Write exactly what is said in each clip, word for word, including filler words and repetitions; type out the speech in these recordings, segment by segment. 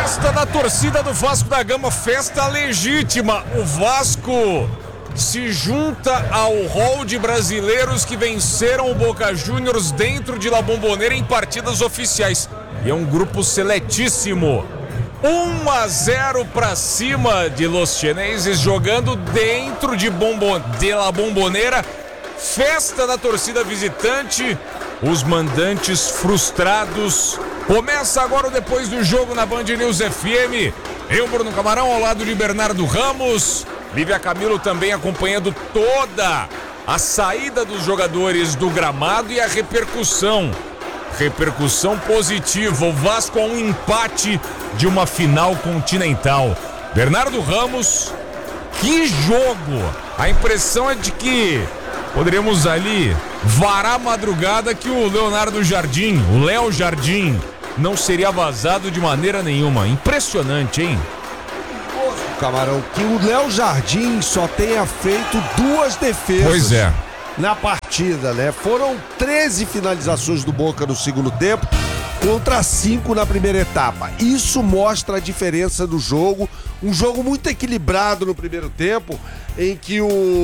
Festa da torcida do Vasco da Gama, festa legítima. O Vasco se junta ao rol de brasileiros que venceram o Boca Juniors dentro de La Bombonera em partidas oficiais. E é um grupo seletíssimo. um a zero para cima de Los Chineses, jogando dentro de, Bombo... de La Bombonera. Festa da torcida visitante. Os mandantes frustrados. Começa agora o Depois do Jogo na Band News F M. Eu, Bruno Camarão, ao lado de Bernardo Ramos. Lívia Camilo também acompanhando toda a saída dos jogadores do gramado e a repercussão. Repercussão positiva. O Vasco a um empate de uma final continental. Bernardo Ramos, que jogo! A impressão é de que poderíamos ali varar a madrugada que o Leonardo Jardim, o Léo Jardim, não seria vazado de maneira nenhuma. Impressionante, hein? Camarão, que o Léo Jardim só tenha feito duas defesas. Pois é. Na partida, né? Foram treze finalizações do Boca no segundo tempo contra cinco na primeira etapa. Isso mostra a diferença do jogo. Um jogo muito equilibrado no primeiro tempo, em que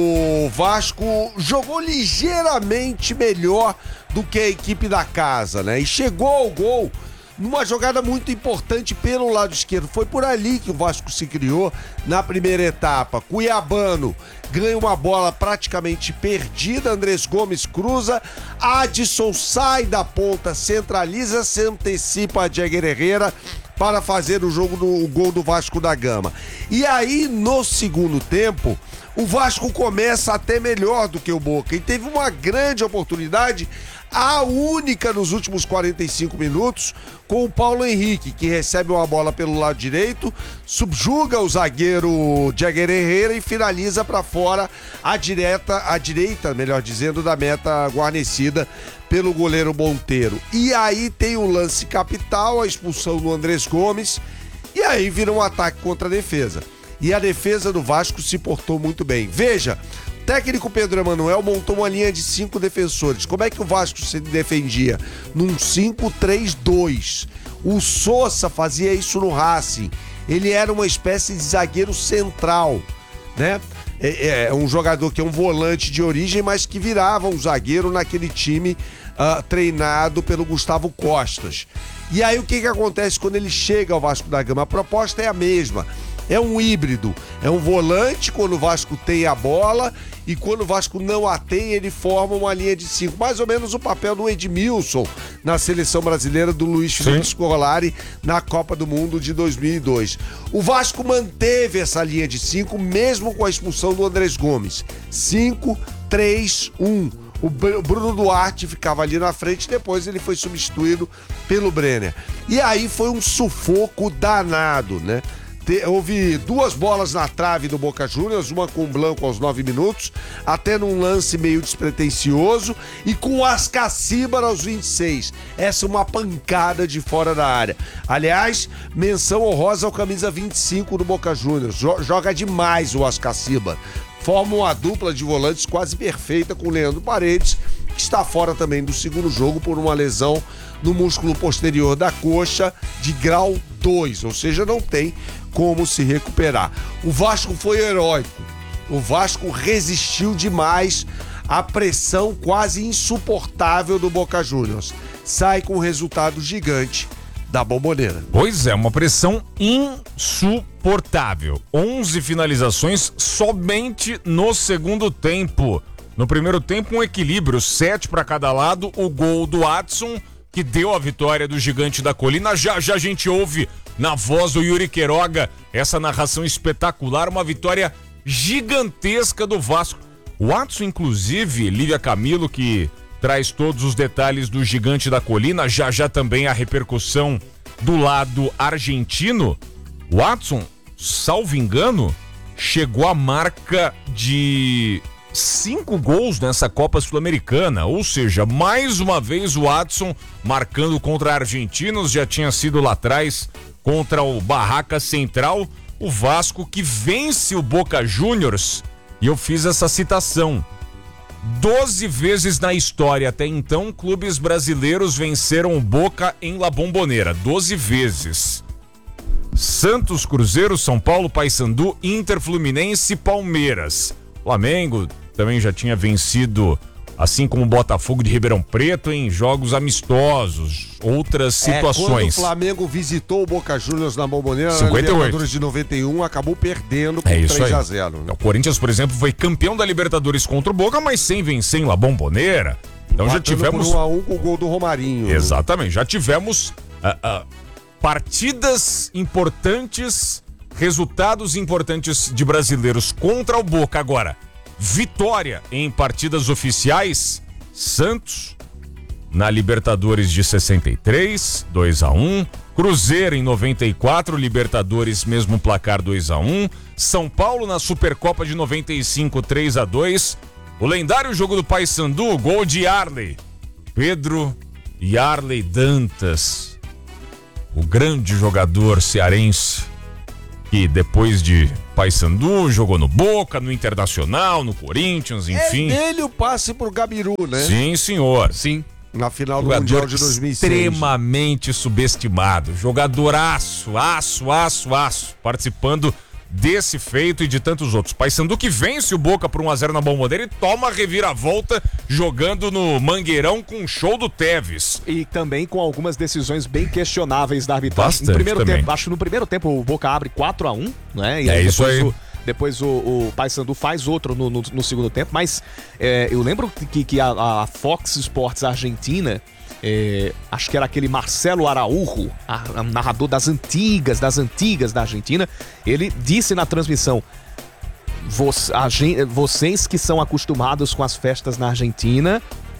o Vasco jogou ligeiramente melhor do que a equipe da casa, né? E chegou ao gol numa jogada muito importante pelo lado esquerdo. Foi por ali que o Vasco se criou na primeira etapa. Cuiabano ganha uma bola praticamente perdida, Andrés Gomes cruza, Adson sai da ponta, centraliza, se antecipa a Jagger Herrera para fazer o jogo do o gol do Vasco da Gama. E aí, no segundo tempo, o Vasco começa até melhor do que o Boca e teve uma grande oportunidade, a única nos últimos quarenta e cinco minutos, com o Paulo Henrique, que recebe uma bola pelo lado direito, subjuga o zagueiro Jagger Herrera e finaliza para fora a direta, a direita, melhor dizendo, da meta guarnecida pelo goleiro Monteiro. E aí tem o lance capital, a expulsão do Andrés Gomes, e aí vira um ataque contra a defesa. E a defesa do Vasco se portou muito bem. Veja, o técnico Pedro Emanuel montou uma linha de cinco defensores. Como é que o Vasco se defendia? Num cinco três dois. O Sousa fazia isso no Racing. Ele era uma espécie de zagueiro central, né? É, é um jogador que é um volante de origem, mas que virava um zagueiro naquele time uh, treinado pelo Gustavo Costas. E aí o que que acontece quando ele chega ao Vasco da Gama? A proposta é a mesma. É um híbrido, é um volante quando o Vasco tem a bola e quando o Vasco não a tem, ele forma uma linha de cinco. Mais ou menos o papel do Edmilson na seleção brasileira do Luiz Felipe Scolari na Copa do Mundo de dois mil e dois. O Vasco manteve essa linha de cinco mesmo com a expulsão do Andrés Gomes. cinco três um. O Bruno Duarte ficava ali na frente, depois ele foi substituído pelo Brenner. E aí foi um sufoco danado, né? Houve duas bolas na trave do Boca Juniors, uma com o Blanco aos nove minutos, até num lance meio despretensioso, e com o Ascacíbar aos vinte e seis. Essa é uma pancada de fora da área. Aliás, menção honrosa ao camisa vinte e cinco do Boca Juniors. Joga demais o Ascacíbar. Forma uma dupla de volantes quase perfeita com o Leandro Paredes, que está fora também do segundo jogo por uma lesão no músculo posterior da coxa de grau dois, ou seja, não tem como se recuperar. O Vasco foi heróico. O Vasco resistiu demais à pressão quase insuportável do Boca Juniors. Sai com um resultado gigante da Bombonera. Pois é, uma pressão insuportável. onze finalizações somente no segundo tempo. No primeiro tempo, um equilíbrio, sete para cada lado. O gol do Adson, que deu a vitória do Gigante da Colina. Já já a gente ouve na voz do Yuri Queiroga essa narração espetacular, uma vitória gigantesca do Vasco. O Adson, inclusive, Lívia Camilo, que traz todos os detalhes do Gigante da Colina, já já também a repercussão do lado argentino. O Adson, salvo engano, chegou à marca de cinco gols nessa Copa Sul-Americana, ou seja, mais uma vez o Adson marcando contra argentinos, já tinha sido lá atrás contra o Barraca Central. O Vasco que vence o Boca Juniors, e eu fiz essa citação, doze vezes na história até então clubes brasileiros venceram o Boca em La Bombonera, doze vezes. Santos, Cruzeiro, São Paulo, Paysandu, Inter, Fluminense e Palmeiras. Flamengo também já tinha vencido, assim como o Botafogo de Ribeirão Preto, em jogos amistosos, outras situações. É, quando o Flamengo visitou o Boca Juniors na Bombonera, cinquenta e oito. na Libertadores de noventa e um, acabou perdendo por é isso três aí. a zero. Né? O Corinthians, por exemplo, foi campeão da Libertadores contra o Boca, mas sem vencer em La Bombonera. Então Batendo já tivemos... por um a um com o gol do Romarinho. Exatamente, já tivemos uh, uh, partidas importantes, resultados importantes de brasileiros contra o Boca. Agora, vitória em partidas oficiais, Santos na Libertadores de sessenta e três, dois a um, Cruzeiro em noventa e quatro, Libertadores mesmo placar dois a um, São Paulo na Supercopa de noventa e cinco, três a dois, o lendário jogo do Paysandu, gol de Yarley, Pedro Yarley Dantas, o grande jogador cearense que depois de Paysandu jogou no Boca, no Internacional, no Corinthians, enfim. É dele o passe pro Gabiru, né? Sim, senhor. Sim. Na final do Jogador Mundial de dois mil e seis. Extremamente subestimado. Jogadoraço, aço, aço, aço. Participando desse feito e de tantos outros. Paysandu que vence o Boca por um a zero na Bombonera e toma a reviravolta jogando no Mangueirão com um show do Tevez. E também com algumas decisões bem questionáveis da arbitragem. Bastante no primeiro também. tempo, acho que no primeiro tempo o Boca abre quatro a um, né? E É aí isso depois aí. O, depois o, o Paysandu faz outro no, no, no segundo tempo, mas é, eu lembro que, que a, a Fox Sports Argentina, é, acho que era aquele Marcelo Araújo, a, a narrador das antigas, das antigas da Argentina, ele disse na transmissão: Voc, a, vocês que são acostumados com as festas na Argentina,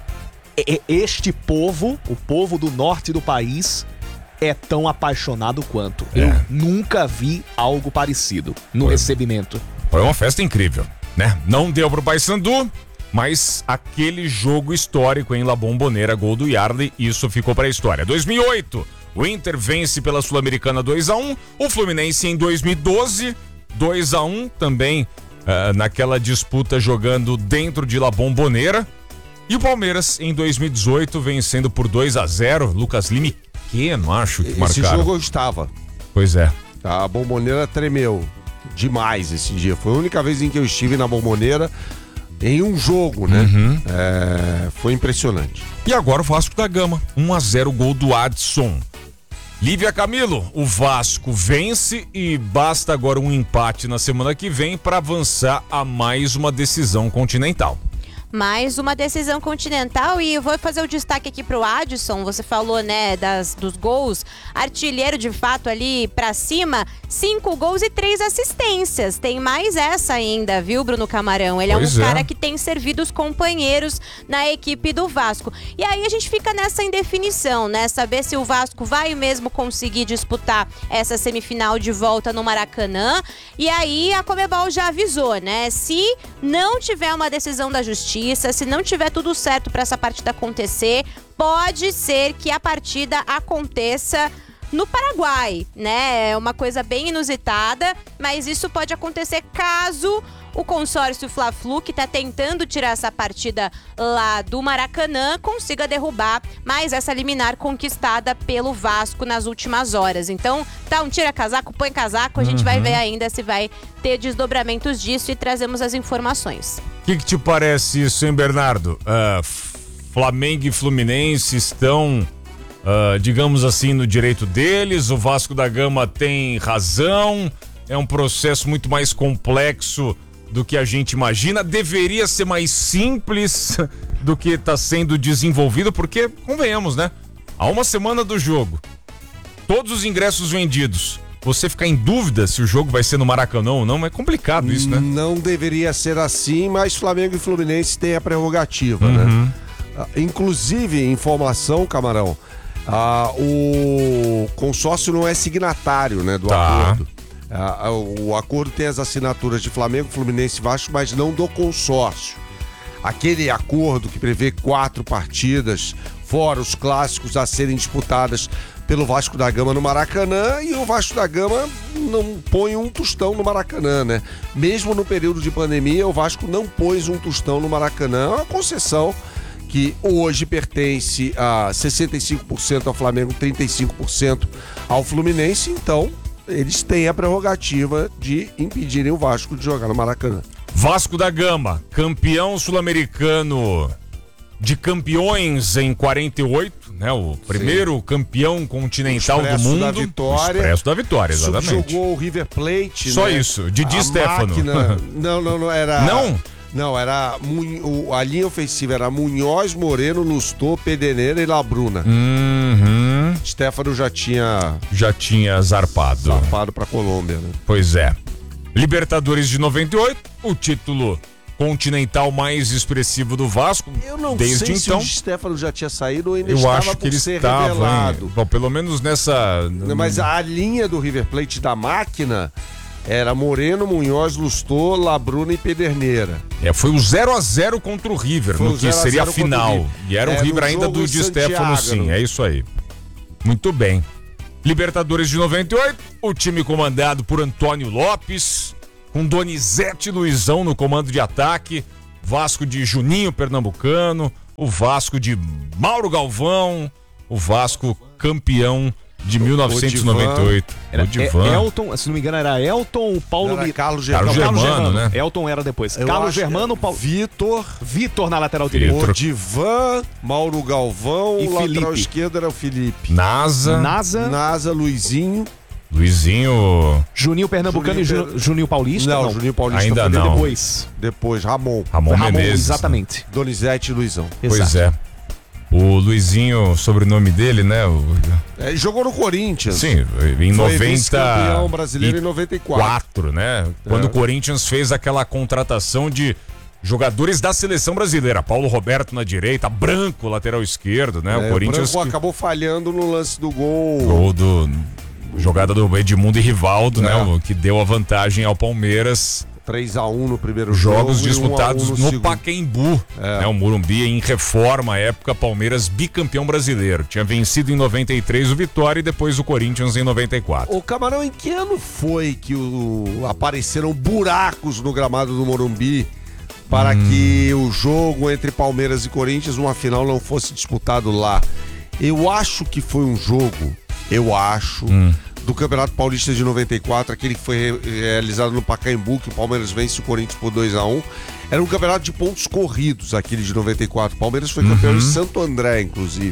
este povo, o povo do norte do país, é tão apaixonado quanto. É. Eu nunca vi algo parecido no Foi. recebimento. Foi uma festa incrível, né? Não deu pro Paysandu, mas aquele jogo histórico em La Bombonera, gol do Yarley, isso ficou pra história. dois mil e oito, o Inter vence pela Sul-Americana dois a um, o Fluminense em dois mil e doze, dois a um também uh, naquela disputa jogando dentro de La Bombonera, e o Palmeiras em dois mil e dezoito vencendo por dois a zero, Lucas Lima e Keno, acho que Esse marcaram. jogo eu estava. Pois é. A Bombonera tremeu demais esse dia. Foi a única vez em que eu estive na Bombonera em um jogo, né? Uhum. É, foi impressionante. E agora o Vasco da Gama, um a zero, gol do Adson. Lívia Camilo, o Vasco vence e basta agora um empate na semana que vem para avançar a mais uma decisão continental. Mais uma decisão continental, e eu vou fazer o destaque aqui pro Adson. Você falou, né, das, dos gols, artilheiro de fato ali pra cima, cinco gols e três assistências. Tem mais essa ainda, viu, Bruno Camarão? Ele Pois é um é. cara que tem servido os companheiros na equipe do Vasco. E aí a gente fica nessa indefinição, né? Saber se o Vasco vai mesmo conseguir disputar essa semifinal de volta no Maracanã. E aí a Conmebol já avisou, né? Se não tiver uma decisão da justiça, se não tiver tudo certo para essa partida acontecer, pode ser que a partida aconteça no Paraguai, né? É uma coisa bem inusitada, mas isso pode acontecer caso o consórcio Fla-Flu, que está tentando tirar essa partida lá do Maracanã, consiga derrubar mais essa liminar conquistada pelo Vasco nas últimas horas. Então, tá um tira-casaco, põe casaco, a gente Uhum. vai ver ainda se vai ter desdobramentos disso e trazemos as informações. O que, que te parece isso, hein, Bernardo? Uh, Flamengo e Fluminense estão, uh, digamos assim, no direito deles, o Vasco da Gama tem razão, é um processo muito mais complexo do que a gente imagina, deveria ser mais simples do que está sendo desenvolvido, porque, convenhamos, né? Há uma semana do jogo, todos os ingressos vendidos, você ficar em dúvida se o jogo vai ser no Maracanã ou não, é complicado isso, né? Não deveria ser assim, mas Flamengo e Fluminense têm a prerrogativa, Uhum. né? Ah, inclusive, informação, Camarão, ah, o consórcio não é signatário, né, do Tá. acordo. Ah, o acordo tem as assinaturas de Flamengo, Fluminense e Vasco, mas não do consórcio. Aquele acordo que prevê quatro partidas, fora os clássicos a serem disputadas pelo Vasco da Gama no Maracanã, e o Vasco da Gama não põe um tostão no Maracanã, né? Mesmo no período de pandemia, o Vasco não pôs um tostão no Maracanã. É uma concessão que hoje pertence a sessenta e cinco por cento ao Flamengo, trinta e cinco por cento ao Fluminense, então eles têm a prerrogativa de impedirem o Vasco de jogar no Maracanã. Vasco da Gama, campeão sul-americano de campeões em quarenta e oito, né? O primeiro Sim. campeão continental do mundo. Da vitória, o Expresso da Vitória, exatamente. Jogou o River Plate. Só né? isso, Didi Stefano. Máquina... não, não, não era. Não? Não, era a linha ofensiva era Munhoz, Moreno, Lustô, Pedernera e Labruna. Uhum. Stefano já tinha já tinha zarpado. Zarpado para Colômbia, né? Pois é. Libertadores de noventa e oito, o título continental mais expressivo do Vasco. Eu não desde sei então. se o Stefano já tinha saído ou ainda Eu estava acho por que ele ser estava, revelado. Hein? Bom, pelo menos nessa. Mas a linha do River Plate da máquina era Moreno, Munhoz, Lustô, Labruna e Pederneira. É, foi o zero a zero contra o River, Foi no que seria a final. E era o é, River ainda do Di Stefano, sim. É isso aí. Muito bem. Libertadores de noventa e oito, o time comandado por Antônio Lopes, com Donizete e Luizão no comando de ataque, Vasco de Juninho Pernambucano, o Vasco de Mauro Galvão, o Vasco campeão de mil novecentos e noventa e oito. Era o Divan. Elton, se não me engano, era Elton, Paulo... Era Mi... Carlos Germano, Carlos Germano, né? Elton era depois. Eu Carlos acho Germano, Paulo... Vitor... Vitor na lateral Vitor. direita. O Divan, Mauro Galvão, E o lateral Felipe. esquerdo era o Felipe. Nasa, Nasa, Nasa, Luizinho. Luizinho, Juninho Pernambucano Juninho e Ju... Juninho Paulista. Não, Juninho Paulista Ainda foi não. Depois. Depois, Ramon. Ramon, Ramon, Menezes. exatamente. Donizete e Luizão. Pois Exato. é. O Luizinho, sobrenome dele, né? O... É, ele jogou no Corinthians. Sim, em Foi noventa vice-campeão brasileiro em noventa e quatro. quatro, né? Quando É. o Corinthians fez aquela contratação de jogadores da seleção brasileira. Paulo Roberto na direita, Branco, lateral esquerdo, né? É, o Corinthians. o Branco que... acabou falhando no lance do gol. Gol do. Jogada do Edmundo e Rivaldo, É. né? O que deu a vantagem ao Palmeiras. três a um no primeiro Jogos jogo. disputados e um a um no, segundo. Pacaembu. É. Né? O Morumbi em reforma, à época, Palmeiras bicampeão brasileiro. Tinha vencido em noventa e três o Vitória e depois o Corinthians em noventa e quatro. Ô Camarão, em que ano foi que o... apareceram buracos no gramado do Morumbi para Hum. que o jogo entre Palmeiras e Corinthians, uma final, não fosse disputado lá? Eu acho que foi um jogo, eu acho, Hum. do Campeonato Paulista de noventa e quatro, aquele que foi re- realizado no Pacaembu, que o Palmeiras vence o Corinthians por dois a um. Era um campeonato de pontos corridos, aquele de noventa e quatro. O Palmeiras foi campeão Uhum. em Santo André, inclusive.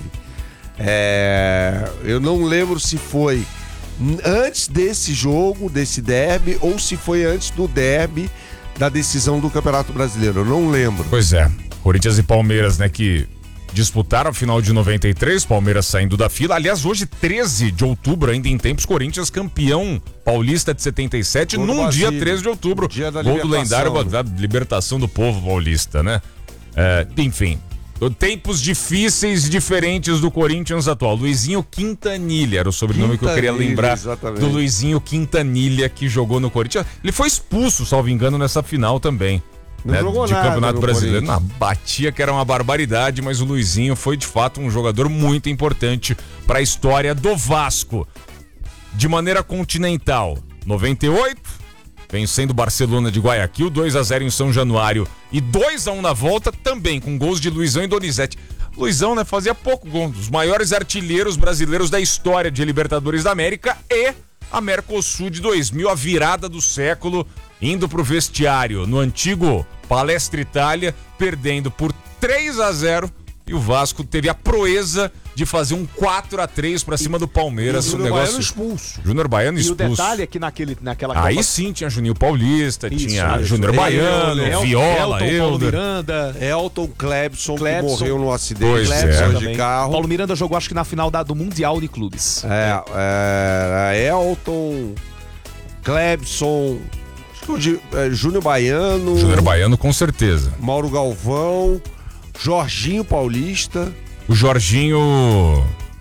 É, eu não lembro se foi n- antes desse jogo, desse derby, ou se foi antes do derby da decisão do Campeonato Brasileiro. Eu não lembro. Pois é, Corinthians e Palmeiras, né, que disputaram a final de noventa e três, Palmeiras saindo da fila. Aliás, hoje, treze de outubro, ainda em tempos, Corinthians campeão paulista de setenta e sete, Gol do num dia Basílio. treze de outubro. Dia da Gol do libertação, lendário né? da libertação do povo paulista, né? É, enfim, tempos difíceis e diferentes do Corinthians atual. Luizinho Quintanilha era o sobrenome que eu queria Quintanilha, lembrar exatamente. do Luizinho Quintanilha, que jogou no Corinthians. Ele foi expulso, salvo engano, nessa final também. Não né, jogou de nada Campeonato no Brasileiro. Corinthians. Não, batia que era uma barbaridade, mas o Luizinho foi de fato um jogador muito importante para a história do Vasco. De maneira continental, noventa e oito, vencendo o Barcelona de Guayaquil, dois a zero em São Januário e dois a um na volta, também com gols de Luizão e Donizete. Luizão, né, fazia pouco gol, um dos maiores artilheiros brasileiros da história de Libertadores da América e a Mercosul de dois mil, a virada do século, indo pro vestiário no antigo Palestra Itália, perdendo por três a zero, e o Vasco teve a proeza de fazer um quatro a três pra cima do Palmeiras. E o O Júnior negócio... Baiano expulso. Júnior Baiano E o expulso. detalhe é que naquele, naquela Aí Copa... sim tinha Juninho Paulista, Isso, tinha isso. Júnior El- Baiano, El- Viola, Elton, Paulo Elder. Miranda... Elton Clebson, Clebson. que morreu num acidente Pois de é. acidente de também. carro. Paulo Miranda jogou, acho que na final da, do Mundial de Clubes. É, era Elton, Clebson, acho que o de- é, Júnior Baiano, Júnior Baiano com certeza. Mauro Galvão, Jorginho Paulista. O Jorginho,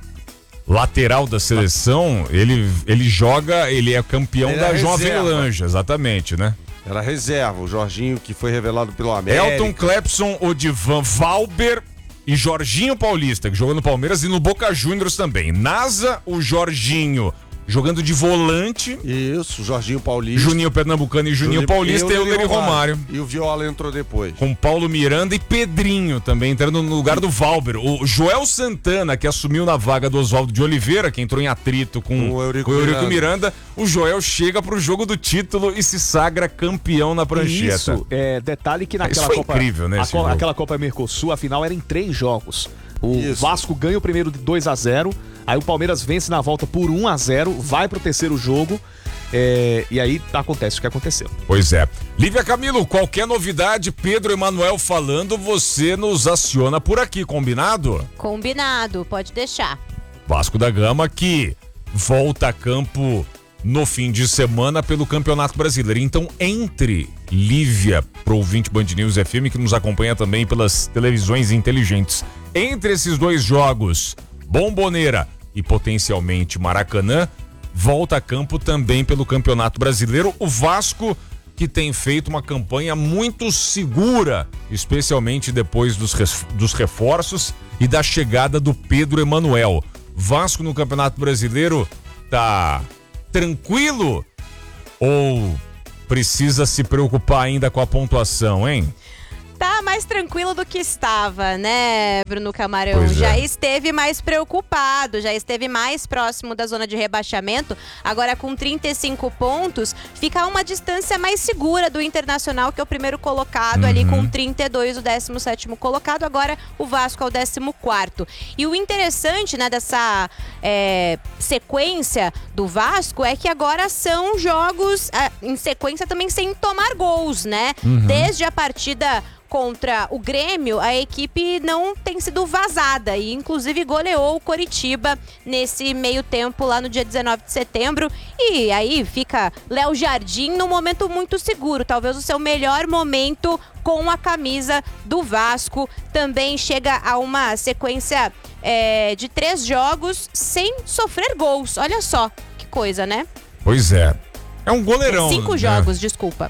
lateral da seleção, ele, ele joga, ele é campeão Ele da é João reserva. Avelange, exatamente, né? Era reserva, o Jorginho que foi revelado pelo América. Elton, Clebson, Odivan, Valber e Jorginho Paulista, que jogou no Palmeiras e no Boca Juniors também. Nasa, o Jorginho, jogando de volante. Isso, Jorginho Paulista. Juninho Pernambucano e Juninho, Juninho Paulista e o Lery Romário. E o Viola entrou depois. Com Paulo Miranda e Pedrinho também entrando no lugar do Valber. O Joel Santana, que assumiu na vaga do Oswaldo de Oliveira, que entrou em atrito com o Eurico, com o Eurico Miranda. Miranda. O Joel chega pro jogo do título e se sagra campeão na prancheta. Isso, é, detalhe que naquela Isso foi Copa... incrível, né? A, aquela Copa Mercosul, a final era em três jogos. O Isso. Vasco ganha o primeiro de dois a zero, aí o Palmeiras vence na volta por um a zero, vai pro terceiro jogo, é, e aí acontece o que aconteceu. Pois é. Lívia Camilo, qualquer novidade, Pedro Emanuel falando, você nos aciona por aqui, combinado? Combinado, pode deixar. Vasco da Gama que volta a campo no fim de semana pelo Campeonato Brasileiro. Então, entre Lívia, pro ouvinte Band News F M, que nos acompanha também pelas televisões inteligentes, entre esses dois jogos, Bombonera e potencialmente Maracanã, volta a campo também pelo Campeonato Brasileiro. O Vasco, que tem feito uma campanha muito segura, especialmente depois dos, dos reforços e da chegada do Pedro Emanuel. Vasco no Campeonato Brasileiro tá tranquilo ou precisa se preocupar ainda com a pontuação, hein? Tá mais tranquilo do que estava, né, Bruno Camarão? Pois já é. esteve mais preocupado, já esteve mais próximo da zona de rebaixamento. Agora com trinta e cinco pontos, fica uma distância mais segura do Internacional, que é o primeiro colocado, uhum. ali com trinta e dois, o décimo sétimo colocado. Agora o Vasco é o décimo quarto. E o interessante, né, dessa é, sequência do Vasco é que agora são jogos é, em sequência também sem tomar gols, né? Uhum. Desde a partida contra o Grêmio, a equipe não tem sido vazada e inclusive goleou o Coritiba nesse meio tempo lá no dia dezenove de setembro. E aí fica Léo Jardim num momento muito seguro, talvez o seu melhor momento com a camisa do Vasco. Também chega a uma sequência é, de três jogos sem sofrer gols. Olha só que coisa, né? Pois é. É um goleirão. Cinco né? jogos, desculpa.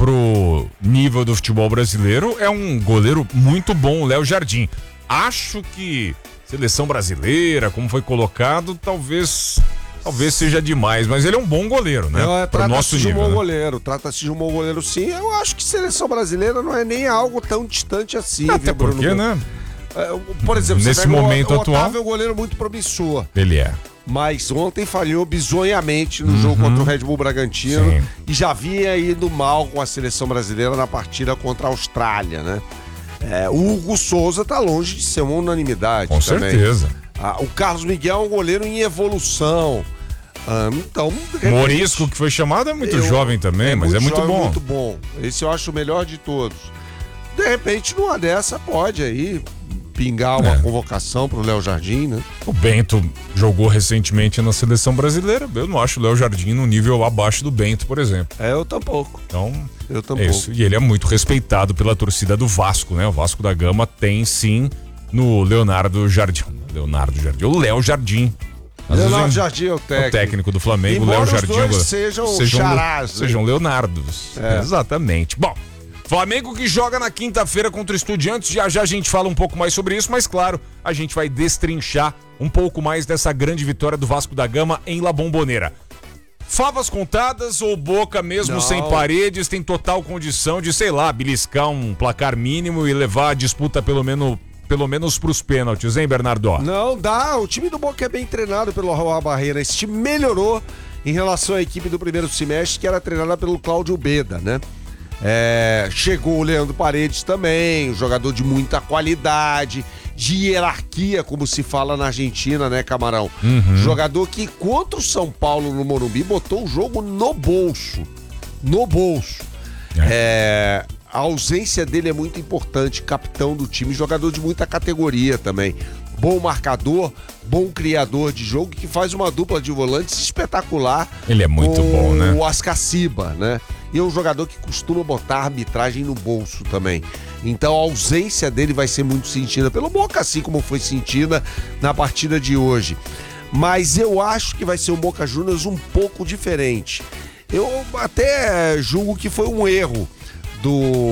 Pro nível do futebol brasileiro, é um goleiro muito bom, o Léo Jardim. Acho que seleção brasileira, como foi colocado, talvez talvez seja demais, mas ele é um bom goleiro, né? Não, é, Pro nosso de um nível, bom né? goleiro, trata-se de um bom goleiro sim. Eu acho que seleção brasileira não é nem algo tão distante assim, Até viu, Bruno? porque, né? É, por exemplo, nesse você pega momento o, o atual, Otávio é um goleiro muito promissor. Ele é. Mas ontem falhou bizonhamente no uhum. jogo contra o Red Bull Bragantino. Sim. E já vinha ido mal com a seleção brasileira na partida contra a Austrália, né? É, o Hugo Souza tá longe de ser uma unanimidade. Com também. certeza. Ah, o Carlos Miguel é um goleiro em evolução. Ah, então, o Morisco, que foi chamado, é muito eu, jovem também, é mas muito é muito jovem, bom. muito bom. Esse eu acho o melhor de todos. De repente, numa dessa, pode aí pingar uma é. convocação pro Léo Jardim, né? O Bento jogou recentemente na seleção brasileira. Eu não acho o Léo Jardim no nível abaixo do Bento, por exemplo. É, eu tampouco. Então, eu tampouco. É isso. E ele é muito respeitado pela torcida do Vasco, né? O Vasco da Gama tem sim no Leonardo Jardim. Leonardo Jardim. O Léo Jardim. Às Leonardo vezes, Jardim é o técnico. O técnico do Flamengo, Embora Léo os Jardim. dois sejam sejam, charás, né? sejam Leonardos. É. Exatamente. Bom, Flamengo que joga na quinta-feira contra o Estudiantes, já já a gente fala um pouco mais sobre isso, mas claro, a gente vai destrinchar um pouco mais dessa grande vitória do Vasco da Gama em La Bombonera. Favas contadas ou Boca mesmo Não. sem paredes tem total condição de, sei lá, beliscar um placar mínimo e levar a disputa pelo menos, pelo menos pros pênaltis, hein, Bernardo? Não, dá. O time do Boca é bem treinado pelo Raul Barreira. Esse time melhorou em relação à equipe do primeiro semestre, que era treinada pelo Cláudio Beda, né? É, chegou o Leandro Paredes também, um jogador de muita qualidade, de hierarquia, como se fala na Argentina, né, Camarão? Uhum. Jogador que contra o São Paulo no Morumbi botou o jogo no bolso. No bolso. É. É, a ausência dele é muito importante, capitão do time, jogador de muita categoria também. Bom marcador, bom criador de jogo, que faz uma dupla de volantes espetacular. Ele é muito bom, né? O Ascaciba, né? E é um jogador que costuma botar a arbitragem no bolso também. Então a ausência dele vai ser muito sentida pelo Boca, assim como foi sentida na partida de hoje. Mas eu acho que vai ser um Boca Juniors um pouco diferente. Eu até julgo que foi um erro do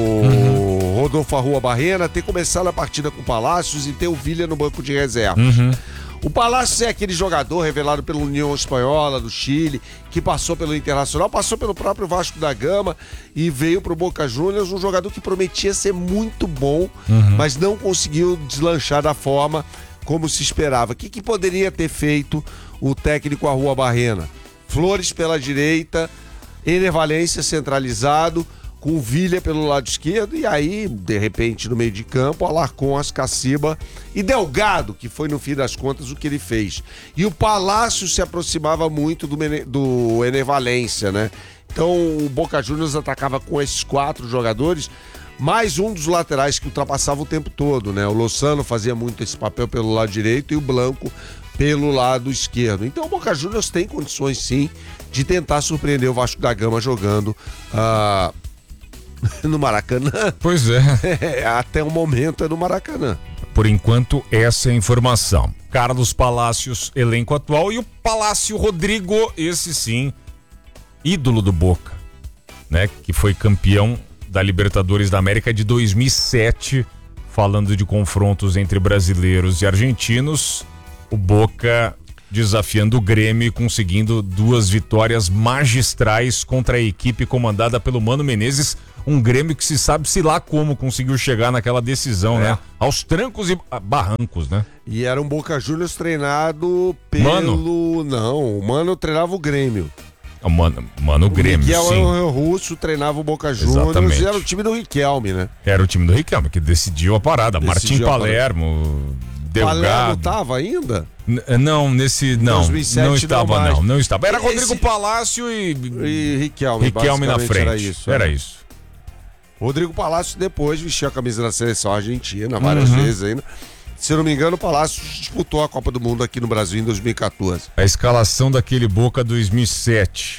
uhum. Rodolfo Arrua Barrena ter começado a partida com o Palácios e ter o Villa no banco de reserva. Uhum. O Palácio é aquele jogador revelado pela União Espanhola do Chile, que passou pelo Internacional, passou pelo próprio Vasco da Gama e veio pro Boca Juniors, um jogador que prometia ser muito bom, uhum. mas não conseguiu deslanchar da forma como se esperava. O que, que poderia ter feito o técnico Arrua Barrena? Flores pela direita, Ener Valencia centralizado, com Villa pelo lado esquerdo, e aí, de repente, no meio de campo, Alarcón, Ascaciba e Delgado, que foi, no fim das contas, o que ele fez. E o Palácio se aproximava muito do, Mene... do Ener Valencia, né? Então, o Boca Juniors atacava com esses quatro jogadores, mais um dos laterais que ultrapassava o tempo todo, né? O Lozano fazia muito esse papel pelo lado direito e o Blanco pelo lado esquerdo. Então, o Boca Juniors tem condições, sim, de tentar surpreender o Vasco da Gama jogando uh, no Maracanã. Pois é. é. Até o momento é no Maracanã. Por enquanto, essa é a informação. Carlos Palácios, elenco atual, e o Palácio Rodrigo, esse sim, ídolo do Boca, né? Que foi campeão da Libertadores da América de dois mil e sete, falando de confrontos entre brasileiros e argentinos. O Boca desafiando o Grêmio e conseguindo duas vitórias magistrais contra a equipe comandada pelo Mano Menezes, um Grêmio que se sabe-se lá como conseguiu chegar naquela decisão, é. né? Aos trancos e barrancos, né? E era um Boca Juniors treinado pelo... Mano. Não, o Mano treinava o Grêmio. O Mano, Mano o Grêmio, Miguel sim. O Russo treinava o Boca Juniors. Exatamente. E era o time do Riquelme, né? Era o time do Riquelme, que decidiu a parada. Martim Palermo... Delgado. Palermo tava ainda? N- não, nesse. Não, dois mil e sete, não estava, não, não. Não estava. Era Esse... Rodrigo Palácio e. E Riquelme. Riquelme na frente. Era isso. Era é. isso. Rodrigo Palácio depois vestiu a camisa da seleção argentina várias uhum. vezes ainda. Se eu não me engano, o Palácio disputou a Copa do Mundo aqui no Brasil em dois mil e quatorze. A escalação daquele Boca dois mil e sete.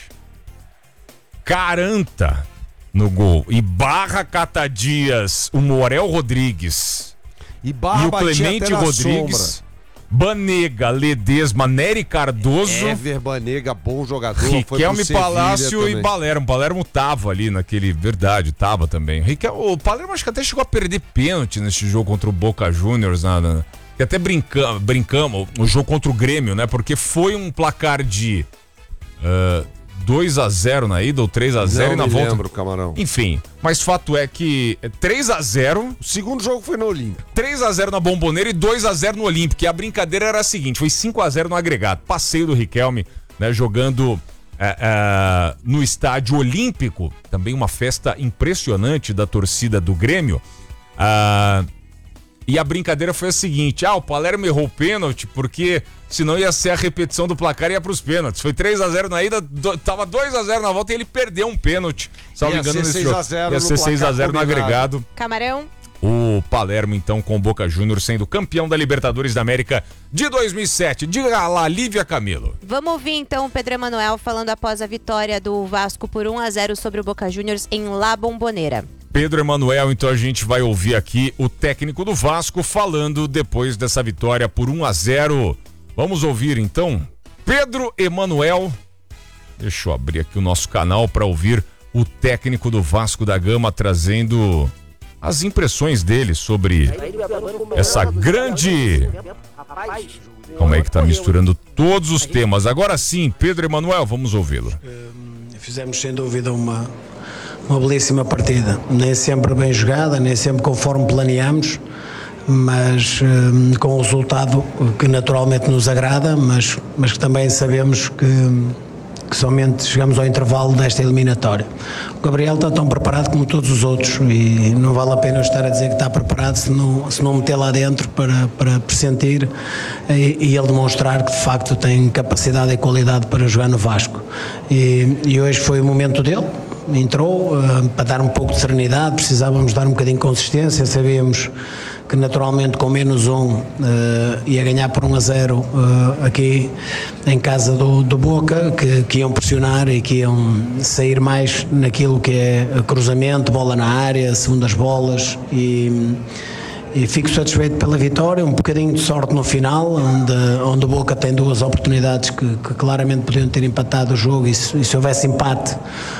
Caranta no gol. E Barra, Catadias, o Morel Rodrigues. E, Barra e o Clemente Rodrigues, sombra. Banega, Ledesma, Nery Cardoso, Ever Banega, bom jogador. Riquelme, Palácio e Palermo. Palermo tava ali naquele, verdade, tava também. Riquelme, o Palermo acho que até chegou a perder pênalti nesse jogo contra o Boca Juniors, na, na, que até brincamos, brincamos o jogo contra o Grêmio, né? Porque foi um placar de uh, dois a zero na ida ou três a zero Não e na me volta. Lembro, Camarão. Enfim, mas fato é que três a zero. O segundo jogo foi no Olímpico. três a zero na Bomboneira e dois a zero no Olímpico. E a brincadeira era a seguinte: foi cinco a zero no agregado. Passeio do Riquelme, né, jogando é, é, no estádio Olímpico. Também uma festa impressionante da torcida do Grêmio. Ah, e a brincadeira foi a seguinte: ah, o Palermo errou o pênalti porque senão ia ser a repetição do placar e ia pros pênaltis. Foi três a zero na ida, do, tava dois a zero na volta e ele perdeu um pênalti. Salvo engano nesse jogo. Ia ser seis a zero no agregado. Camarão. O Palermo, então, com o Boca Juniors sendo campeão da Libertadores da América de dois mil e sete. Diga lá, Lívia Camilo. Vamos ouvir, então, o Pedro Emanuel falando após a vitória do Vasco por um a zero sobre o Boca Juniors em La Bombonera. Pedro Emanuel, então a gente vai ouvir aqui o técnico do Vasco falando depois dessa vitória por um a zero. Vamos ouvir, então, Pedro Emanuel. Deixa eu abrir aqui o nosso canal para ouvir o técnico do Vasco da Gama trazendo as impressões dele sobre essa grande... Como é que tá misturando todos os temas? Agora sim, Pedro Emanuel, vamos ouvi-lo. Fizemos sem dúvida uma, uma belíssima partida. Nem sempre bem jogada, nem sempre conforme planeamos, mas um, com um resultado que naturalmente nos agrada, mas, mas que também sabemos que... que somente chegamos ao intervalo desta eliminatória. O Gabriel está tão preparado como todos os outros e não vale a pena eu estar a dizer que está preparado se não, se não meter lá dentro para, para pressentir e, e ele demonstrar que de facto tem capacidade e qualidade para jogar no Vasco. E, e hoje foi o momento dele, entrou uh, para dar um pouco de serenidade, precisávamos dar um bocadinho de consistência, sabíamos que naturalmente com menos um uh, ia ganhar por um a zero uh, aqui em casa do, do Boca, que, que iam pressionar e que iam sair mais naquilo que é cruzamento, bola na área, segundas bolas e, e fico satisfeito pela vitória, um bocadinho de sorte no final, onde, onde o Boca tem duas oportunidades que, que claramente podiam ter empatado o jogo e se, e se houvesse empate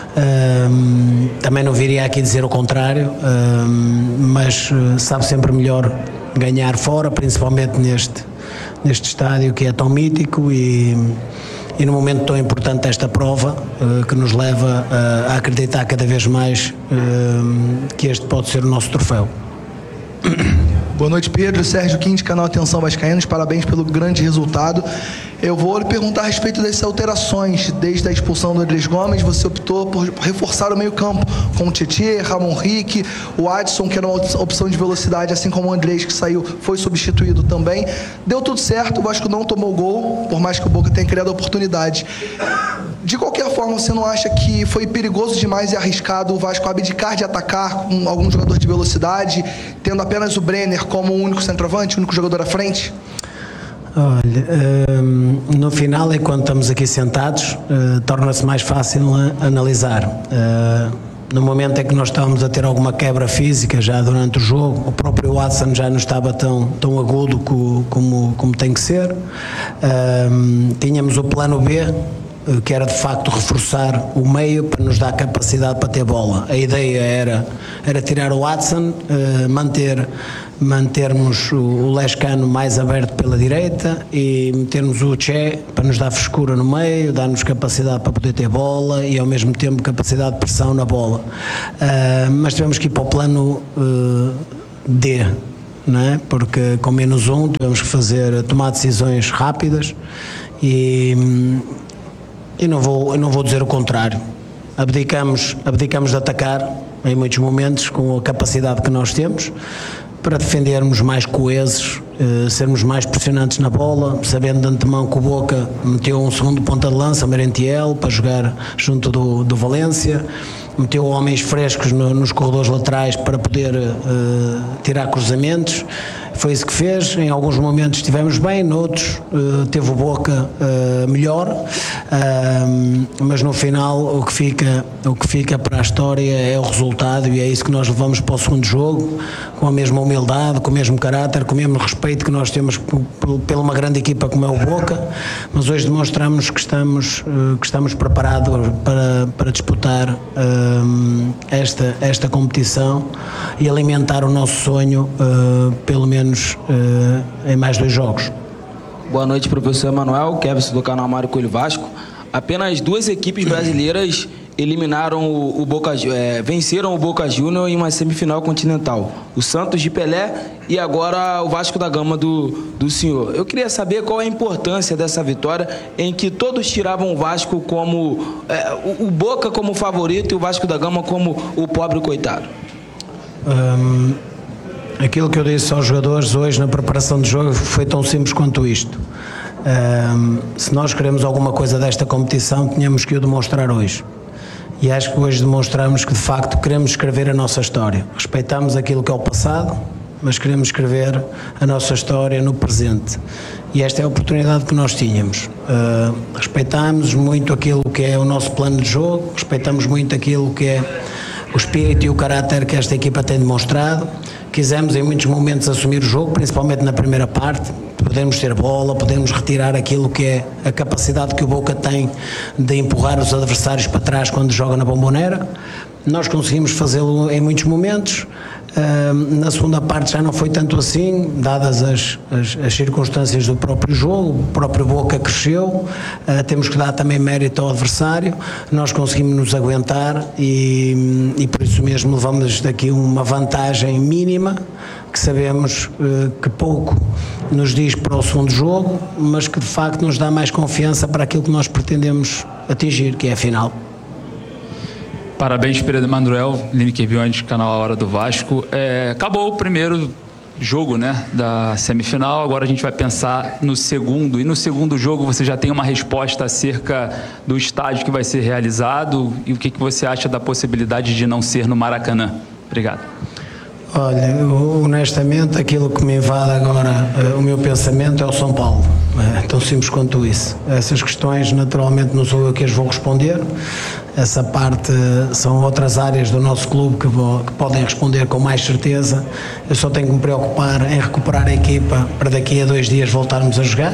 Um, também não viria aqui dizer o contrário, um, mas sabe sempre melhor ganhar fora, principalmente neste, neste estádio que é tão mítico e, e no momento tão importante desta prova, uh, que nos leva uh, a acreditar cada vez mais uh, que este pode ser o nosso troféu. Boa noite, Pedro. Sérgio Quinte, canal Atenção Vascaínos. Parabéns pelo grande resultado. Eu vou lhe perguntar a respeito dessas alterações. Desde a expulsão do Andrés Gomes, você optou por reforçar o meio-campo com o Tietê, Ramon Rick, o Adson, que era uma opção de velocidade, assim como o Andrés, que saiu, foi substituído também. Deu tudo certo, o Vasco não tomou gol, por mais que o Boca tenha criado a oportunidade. De qualquer forma, você não acha que foi perigoso demais e arriscado o Vasco abdicar de atacar com algum jogador de velocidade, tendo apenas o Brenner como o único centroavante, o único jogador à frente? Olha, um, no final, enquanto estamos aqui sentados, uh, torna-se mais fácil analisar. Uh, no momento em que nós estávamos a ter alguma quebra física já durante o jogo, o próprio Watson já não estava tão, tão agudo co, como, como tem que ser. Uh, tínhamos o plano B, que era de facto reforçar o meio para nos dar capacidade para ter bola. A ideia era, era tirar o Watson, uh, manter, mantermos o, o Lescano mais aberto pela direita e metermos o Che para nos dar frescura no meio, dar-nos capacidade para poder ter bola e ao mesmo tempo capacidade de pressão na bola. Uh, mas tivemos que ir para o plano uh, D, não é? Porque com menos um tivemos que fazer, tomar decisões rápidas e... E não vou, eu não vou dizer o contrário. Abdicamos, abdicamos de atacar em muitos momentos com a capacidade que nós temos para defendermos mais coesos, eh, sermos mais pressionantes na bola, sabendo de antemão que o Boca meteu um segundo ponta de lança, Merentiel, para jogar junto do, do Valência, meteu homens frescos no, nos corredores laterais para poder eh, tirar cruzamentos. Foi isso que fez. Em alguns momentos estivemos bem, noutros uh, teve o Boca uh, melhor, uh, mas no final o que, fica, o que fica para a história é o resultado e é isso que nós levamos para o segundo jogo, com a mesma humildade, com o mesmo caráter, com o mesmo respeito que nós temos por, por, pela uma grande equipa como é o Boca, mas hoje demonstramos que estamos, uh, que estamos preparados para, para disputar uh, esta, esta competição e alimentar o nosso sonho uh, pelo menos Uh, em mais dois jogos. Boa noite, professor Emanuel, Kevin do canal Mário Coelho Vasco. Apenas duas equipes brasileiras eliminaram o, o Boca, é, venceram o Boca Júnior em uma semifinal continental. O Santos de Pelé e agora o Vasco da Gama do, do senhor. Eu queria saber qual é a importância dessa vitória em que todos tiravam o Vasco como é, o, o Boca como favorito e o Vasco da Gama como o pobre coitado. Um... Aquilo que eu disse aos jogadores hoje na preparação do jogo foi tão simples quanto isto. Um, se nós queremos alguma coisa desta competição, tínhamos que o demonstrar hoje. E acho que hoje demonstramos que de facto queremos escrever a nossa história. Respeitamos aquilo que é o passado, mas queremos escrever a nossa história no presente. E esta é a oportunidade que nós tínhamos. Uh, respeitamos muito aquilo que é o nosso plano de jogo, respeitamos muito aquilo que é o espírito e o caráter que esta equipa tem demonstrado. Quisemos em muitos momentos assumir o jogo, principalmente na primeira parte, podemos ter bola, podemos retirar aquilo que é a capacidade que o Boca tem de empurrar os adversários para trás quando joga na Bombonera. Nós conseguimos fazê-lo em muitos momentos. Uh, na segunda parte já não foi tanto assim, dadas as, as, as circunstâncias do próprio jogo, o próprio Boca cresceu, uh, temos que dar também mérito ao adversário, nós conseguimos nos aguentar e, e por isso mesmo levamos daqui uma vantagem mínima, que sabemos uh, que pouco nos diz para o segundo jogo, mas que de facto nos dá mais confiança para aquilo que nós pretendemos atingir, que é a final. Parabéns, Pedro Emanuel, Lineker Bionde, canal A Hora do Vasco. É, acabou o primeiro jogo, né, da semifinal, agora a gente vai pensar no segundo, e no segundo jogo você já tem uma resposta acerca do estádio que vai ser realizado e o que, que você acha da possibilidade de não ser no Maracanã? Obrigado. Olha, honestamente, aquilo que me invade agora, uh, o meu pensamento é o São Paulo. É tão simples quanto isso. Essas questões, naturalmente, não sou eu que as vou responder. Essa parte uh, são outras áreas do nosso clube que, vou, que podem responder com mais certeza. Eu só tenho que me preocupar em recuperar a equipa para daqui a dois dias voltarmos a jogar.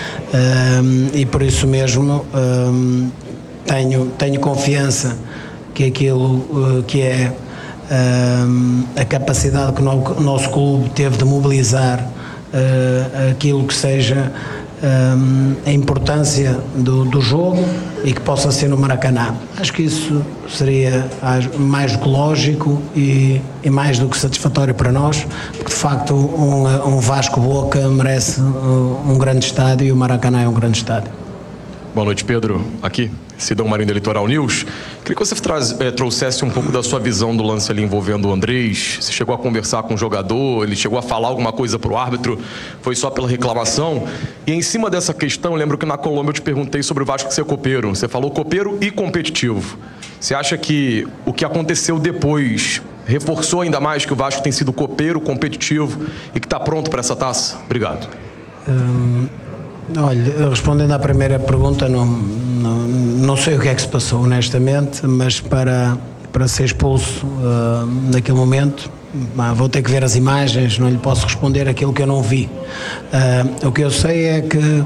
Uh, e por isso mesmo uh, tenho, tenho confiança que aquilo uh, que é Um, a capacidade que o nosso clube teve de mobilizar uh, aquilo que seja um, a importância do, do jogo e que possa ser no Maracanã. Acho que isso seria mais do que lógico e, e mais do que satisfatório para nós, porque de facto um, um Vasco Boca merece um, um grande estádio e o Maracanã é um grande estádio. Boa noite, Pedro. Aqui, Sidão Marinho da Litoral News. Queria que você traz, é, trouxesse um pouco da sua visão do lance ali envolvendo o Andrés. Você chegou a conversar com o jogador, ele chegou a falar alguma coisa pro árbitro, foi só pela reclamação? E em cima dessa questão, eu lembro que na Colômbia eu te perguntei sobre o Vasco ser copeiro. Você falou copeiro e competitivo. Você acha que o que aconteceu depois reforçou ainda mais que o Vasco tem sido copeiro, competitivo e que está pronto para essa taça? Obrigado. Hum... Olha, respondendo à primeira pergunta, não, não, não sei o que é que se passou honestamente, mas para, para ser expulso uh, naquele momento, uh, vou ter que ver as imagens, não lhe posso responder aquilo que eu não vi. Uh, o que eu sei é que uh,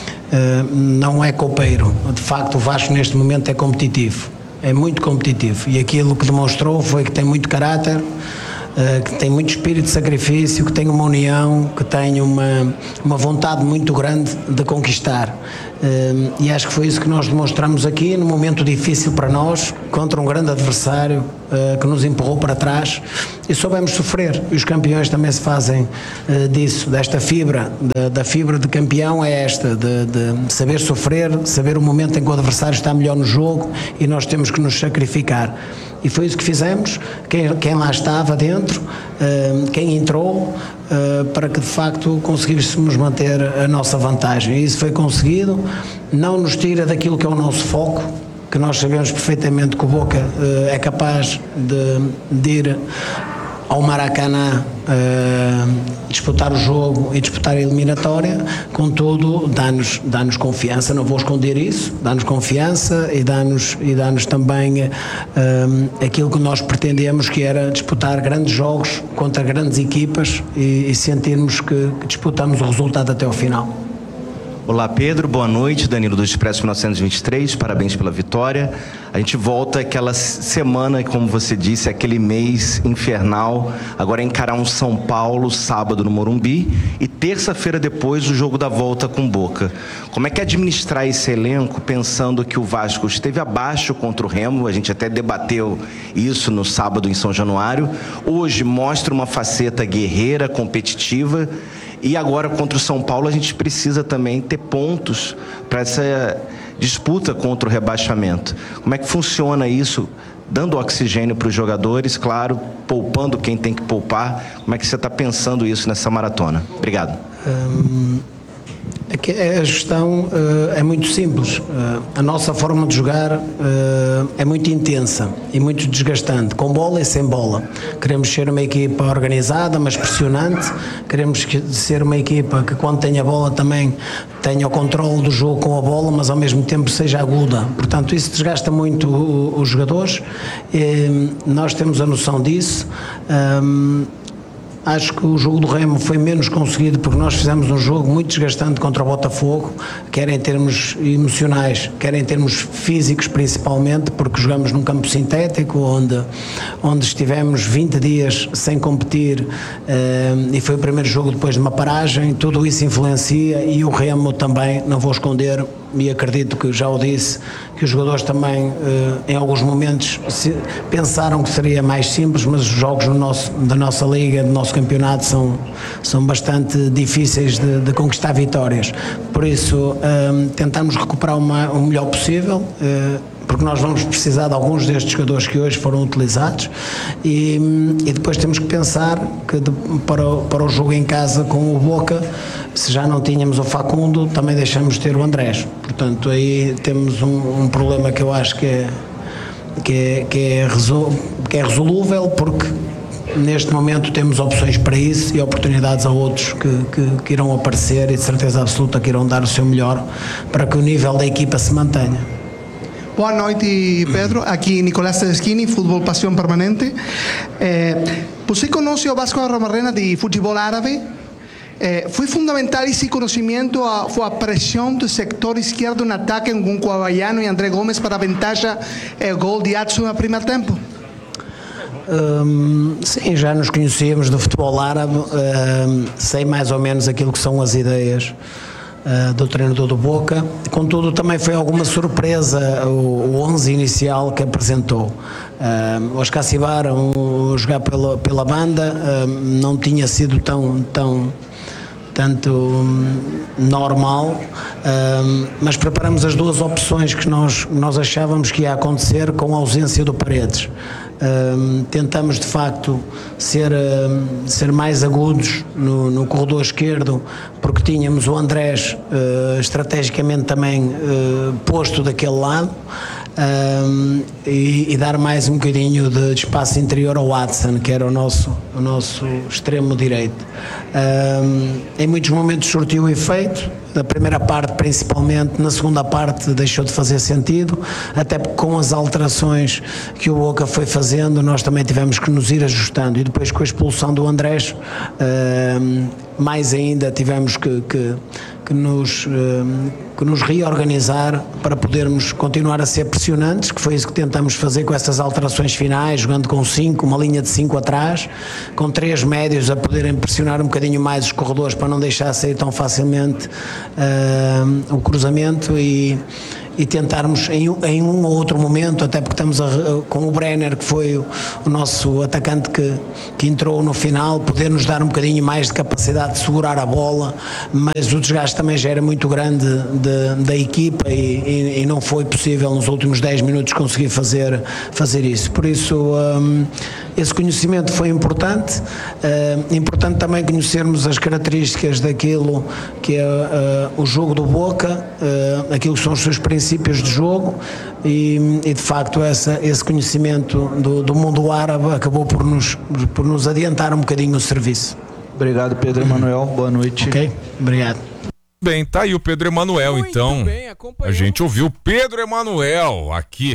não é copeiro, de facto o Vasco neste momento é competitivo, é muito competitivo e aquilo que demonstrou foi que tem muito caráter, Uh, que tem muito espírito de sacrifício, que tem uma união, que tem uma, uma vontade muito grande de conquistar. Uh, e acho que foi isso que nós demonstramos aqui, num momento difícil para nós, contra um grande adversário uh, que nos empurrou para trás e soubemos sofrer. E os campeões também se fazem uh, disso, desta fibra, da, da fibra de campeão é esta, de, de saber sofrer, saber o momento em que o adversário está melhor no jogo e nós temos que nos sacrificar. E foi isso que fizemos, quem, quem lá estava dentro, uh, quem entrou, uh, para que de facto conseguíssemos manter a nossa vantagem. E isso foi conseguido, não nos tira daquilo que é o nosso foco, que nós sabemos perfeitamente que o Boca uh, é capaz de, de ir ao Maracanã uh, disputar o jogo e disputar a eliminatória, contudo dá-nos, dá-nos confiança, não vou esconder isso, dá-nos confiança e dá-nos, e dá-nos também uh, aquilo que nós pretendemos, que era disputar grandes jogos contra grandes equipas e, e sentirmos que, que disputamos o resultado até ao final. Olá Pedro, boa noite, Danilo do Expresso mil novecentos e vinte e três, parabéns pela vitória. A gente volta aquela semana, como você disse, aquele mês infernal, agora é encarar um São Paulo sábado no Morumbi e terça-feira depois o jogo da volta com Boca. Como é que é administrar esse elenco pensando que o Vasco esteve abaixo contra o Remo, a gente até debateu isso no sábado em São Januário, hoje mostra uma faceta guerreira, competitiva. E agora, contra o São Paulo, a gente precisa também ter pontos para essa disputa contra o rebaixamento. Como é que funciona isso? Dando oxigênio para os jogadores, claro, poupando quem tem que poupar. Como é que você está pensando isso nessa maratona? Obrigado. Hum, a gestão uh, é muito simples. Uh, a nossa forma de jogar uh, é muito intensa e muito desgastante, com bola e sem bola. Queremos ser uma equipa organizada, mas pressionante. Queremos ser uma equipa que, quando tem a bola, também tenha o controle do jogo com a bola, mas ao mesmo tempo seja aguda. Portanto, isso desgasta muito os jogadores. E nós temos a noção disso. Um, Acho que o jogo do Remo foi menos conseguido porque nós fizemos um jogo muito desgastante contra o Botafogo, quer em termos emocionais, quer em termos físicos principalmente, porque jogamos num campo sintético onde, onde estivemos vinte dias sem competir uh, e foi o primeiro jogo depois de uma paragem, tudo isso influencia e o Remo também, não vou esconder, e acredito que já o disse, que os jogadores também uh, em alguns momentos se, pensaram que seria mais simples, mas os jogos no nosso, da nossa liga, do nosso campeonato são, são bastante difíceis de, de conquistar vitórias. Por isso um, tentamos recuperar uma, o melhor possível, uh, porque nós vamos precisar de alguns destes jogadores que hoje foram utilizados e, e depois temos que pensar que de, para, o, para o jogo em casa com o Boca, se já não tínhamos o Facundo, também deixamos de ter o Andrés. Portanto, aí temos um, um problema que eu acho que é, que é, que é, resol, que é resolúvel, porque neste momento temos opções para isso e oportunidades a outros que, que, que irão aparecer e de certeza absoluta que irão dar o seu melhor para que o nível da equipa se mantenha. Boa noite, Pedro. Aqui Nicolás Tedeschini, Futebol Paixão Permanente. Eh, você conhece o Vasco da Gama de futebol árabe? Eh, foi fundamental esse conhecimento, a, foi a pressão do setor esquerdo no ataque com Cuaballano e André Gomes para a vantagem eh, gol de Adson no primeiro tempo? Hum, sim, já nos conhecíamos do futebol árabe, hum, sei mais ou menos aquilo que são as ideias uh, do treinador do Boca. Contudo, também foi alguma surpresa o, o onze inicial que apresentou. Uh, o Oscar Cibar, um, jogar pela, pela banda, uh, não tinha sido tão, tão tanto um, normal, um, mas preparamos as duas opções que nós, nós achávamos que ia acontecer com a ausência do Paredes. Um, tentamos de facto ser, um, ser mais agudos no, no corredor esquerdo, porque tínhamos o Andrés uh, estrategicamente também uh, posto daquele lado. Um, e, e dar mais um bocadinho de espaço interior ao Watson, que era o nosso, o nosso extremo direito. Um, em muitos momentos surtiu efeito, na primeira parte principalmente, na segunda parte deixou de fazer sentido, até porque com as alterações que o Boca foi fazendo, nós também tivemos que nos ir ajustando, e depois com a expulsão do Andrés, um, mais ainda tivemos que, que Que nos, que nos reorganizar para podermos continuar a ser pressionantes, que foi isso que tentamos fazer com essas alterações finais, jogando com cinco, uma linha de cinco atrás, com três médios a poderem pressionar um bocadinho mais os corredores para não deixar sair tão facilmente uh, o cruzamento e e tentarmos em, em um ou outro momento, até porque estamos a, com o Brenner, que foi o, o nosso atacante que, que entrou no final, poder nos dar um bocadinho mais de capacidade de segurar a bola, mas o desgaste também já era muito grande de, da equipa e, e, e não foi possível nos últimos dez minutos conseguir fazer, fazer isso. Por isso um, esse conhecimento foi importante, uh, importante também conhecermos as características daquilo que é uh, o jogo do Boca, uh, aquilo que são os seus princípios princípios de jogo e, e de facto essa, esse conhecimento do, do mundo árabe acabou por nos, por nos adiantar um bocadinho o serviço. Obrigado, Pedro Emanuel, boa noite. Ok, obrigado. Bem, tá aí o Pedro Emanuel, então bem, a gente ouviu o Pedro Emanuel aqui